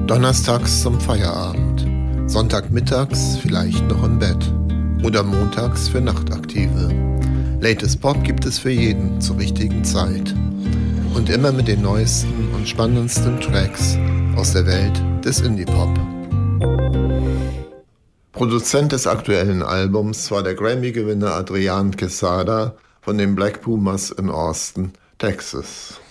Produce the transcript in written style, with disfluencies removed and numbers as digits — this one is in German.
Donnerstags zum Feierabend, Sonntagmittags vielleicht noch im Bett oder montags für Nachtaktive. Latest Pop gibt es für jeden zur richtigen Zeit und immer mit den neuesten und spannendsten Tracks aus der Welt des Indie-Pop. Produzent des aktuellen Albums war der Grammy-Gewinner Adrian Quesada von den Black Pumas in Austin, Texas.